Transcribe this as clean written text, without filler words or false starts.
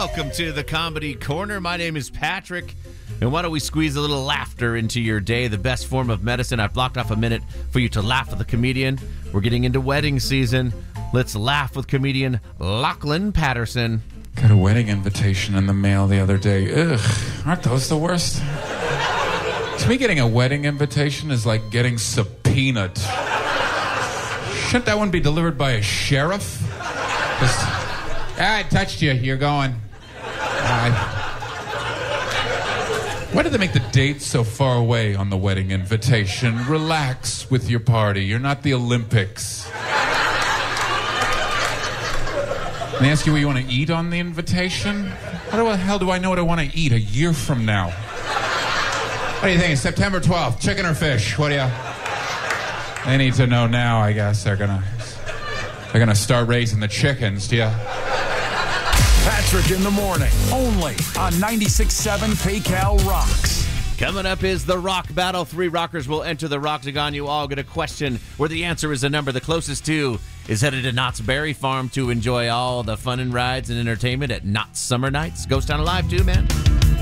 Welcome to the Comedy Corner. My name is Patrick. And why don't we squeeze a little laughter into your day, the best form of medicine. I've blocked off a minute for you to laugh with a comedian. We're getting into wedding season. Let's laugh with comedian Lachlan Patterson. Got a wedding invitation in the mail the other day. Ugh, aren't those the worst? To me, getting a wedding invitation is like getting subpoenaed. Shouldn't that one be delivered by a sheriff? Just, I touched you. You're going. Why did they make the date so far away on the wedding invitation? Relax with your party. You're not the Olympics. And they ask you what you want to eat on the invitation? How the hell do I know what I want to eat a year from now? What do you think? September 12th, chicken or fish? What do you... They need to know now, I guess. They're gonna start raising the chickens, do you? Patrick in the morning, only on 96.7 PayCal Rocks. Coming up is the Rock Battle. 3 rockers will enter the Rocktagon. You all get a question where the answer is a number. The closest to is headed to Knott's Berry Farm to enjoy all the fun and rides and entertainment at Knott's Summer Nights. Ghost Town Alive too, man.